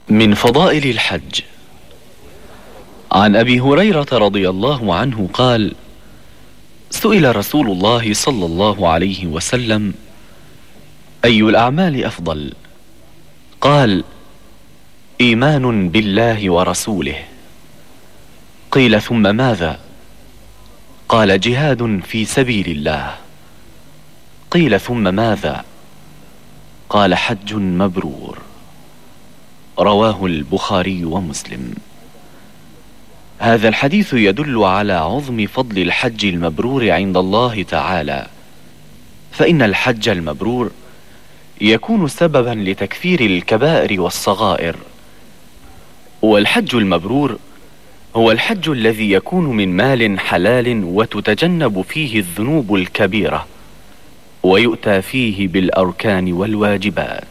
من فضائل الحج. عن أبي هريرة رضي الله عنه قال: سئل رسول الله صلى الله عليه وسلم: أي الأعمال أفضل؟ قال: إيمان بالله ورسوله. قيل: ثم ماذا؟ قال: جهاد في سبيل الله. قيل: ثم ماذا؟ قال: حج مبرور. رواه البخاري ومسلم. هذا الحديث يدل على عظم فضل الحج المبرور عند الله تعالى، فإن الحج المبرور يكون سببا لتكفير الكبائر والصغائر. والحج المبرور هو الحج الذي يكون من مال حلال وتتجنب فيه الذنوب الكبيرة، ويؤتى فيه بالأركان والواجبات.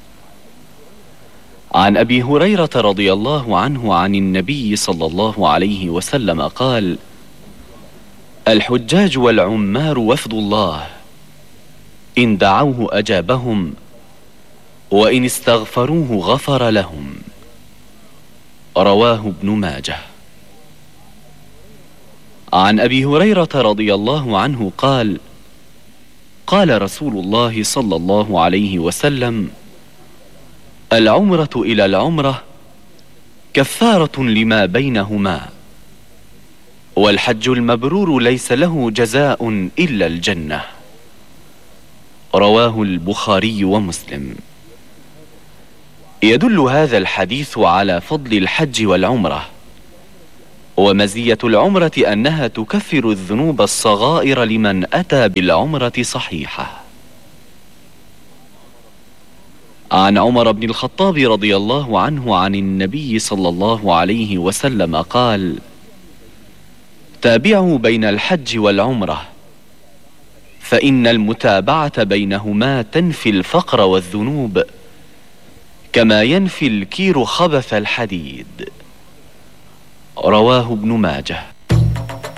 عن أبي هريرة رضي الله عنه عن النبي صلى الله عليه وسلم قال: الحجاج والعمار وفد الله، إن دعوه أجابهم، وإن استغفروه غفر لهم. رواه ابن ماجه. عن أبي هريرة رضي الله عنه قال: قال رسول الله صلى الله عليه وسلم: العمرة إلى العمرة كفارة لما بينهما، والحج المبرور ليس له جزاء إلا الجنة. رواه البخاري ومسلم. يدل هذا الحديث على فضل الحج والعمرة، ومزية العمرة أنها تكفر الذنوب الصغائر لمن أتى بالعمرة صحيحة. عن عمر بن الخطاب رضي الله عنه عن النبي صلى الله عليه وسلم قال: تابعوا بين الحج والعمرة، فإن المتابعة بينهما تنفي الفقر والذنوب، كما ينفي الكير خبث الحديد. رواه ابن ماجه.